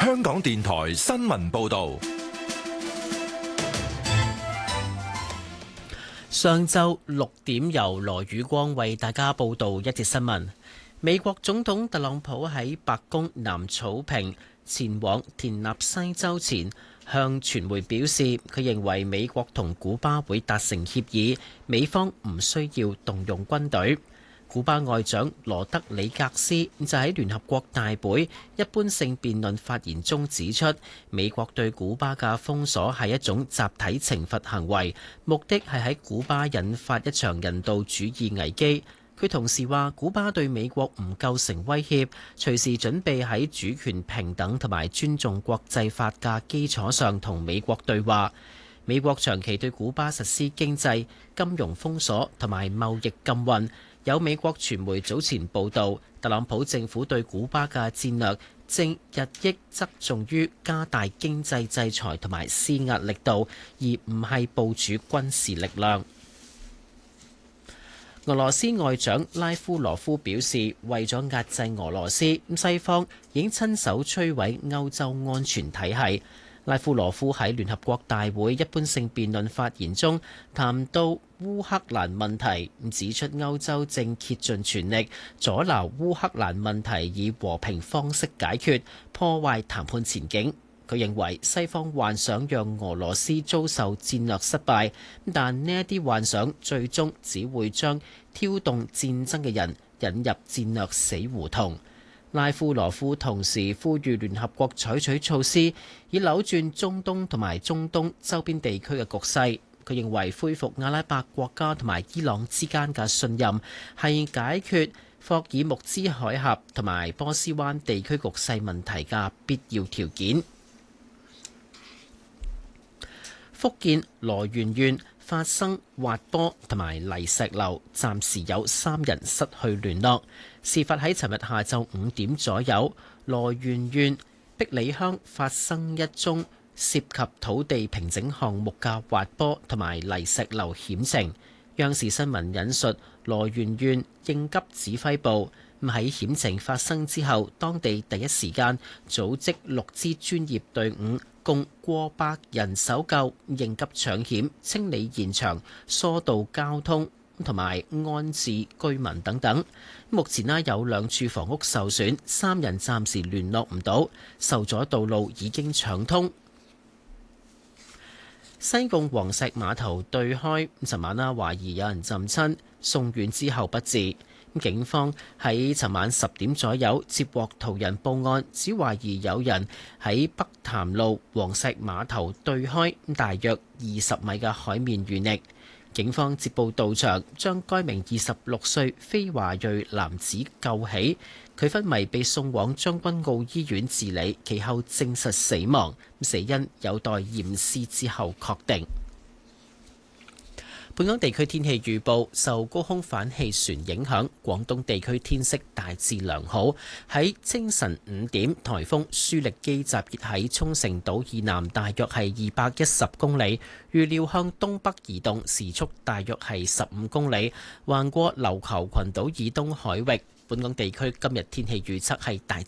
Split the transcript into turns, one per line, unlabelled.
香港電台新聞報道。
上晝6點，由羅宇光為大家報道一節新聞。美國總統特朗普喺白宮南草坪前往田納西州前，向傳媒表示，佢認為美國同古巴會達成協議，美方唔需要動用軍隊。古巴外長羅德里格斯就喺聯合國大會一般性辯論發言中指出，美國對古巴嘅封鎖係一種集體懲罰行為，目的係喺古巴引發一場人道主義危機。佢同時話，古巴對美國唔構成威脅，隨時準備喺主權平等同埋尊重國際法嘅基礎上同美國對話。美國長期對古巴實施經濟、金融封鎖同埋貿易禁運。有美國傳媒早前報導，特朗普政府對古巴嘅戰略正日益側重於加大經濟制裁同埋施壓力度，而唔係部署軍事力量。俄羅斯外長拉夫羅夫表示，為咗壓制俄羅斯，西方已經親手摧毀歐洲安全體系。拉夫羅夫喺聯合國大會一般性辯論發言中談到烏克蘭問題，指出歐洲正竭盡全力阻撓烏克蘭問題以和平方式解決，破壞談判前景。佢認為西方幻想讓俄羅斯遭受戰略失敗，但呢一啲幻想最終只會將挑動戰爭嘅人引入戰略死胡同。拉夫羅夫同時呼籲聯合國採取措施，以扭轉中東同埋中東周邊地區嘅局勢。佢認為恢復阿拉伯國家同埋伊朗之間嘅信任係解決霍爾木茲海峽同埋波斯灣地區局勢問題嘅必要條件。福建羅源縣發生滑坡同埋泥石流，暫時有3人失去聯絡。事發喺尋日下晝5點左右，羅源縣碧里鄉發生一宗涉及土地平整項目嘅滑坡同埋泥石流險情。央視新聞引述羅源縣應急指揮部喺險情發生之後，當地第一時間組織6支專業隊伍，共過百人搜救、應急搶險、清理現場、疏導交通同埋安置居民等等。目前有2處房屋受損，3人暫時聯絡唔到，受阻道路已經搶通。西貢黃石碼頭對開，尋晚懷疑有人浸親，送院之後不治。警方喺尋晚10點左右接獲途人報案，只懷疑有人喺北潭路黃石碼頭對開大約20米嘅海面遇溺。警方接報到場，將該名26歲非華裔男子救起，佢昏迷被送往將軍澳醫院治理，其後證實死亡，死因有待驗屍之後確定。本港地區天氣預報，受高空反氣旋影響，廣東地區天色大致良好。喺清晨5點，颱風舒力基集結喺沖繩島以南，大約係210公里，預料向東北移動，時速大約係15公里，橫過琉球群島以東海域。本港地區今日天氣預測係大致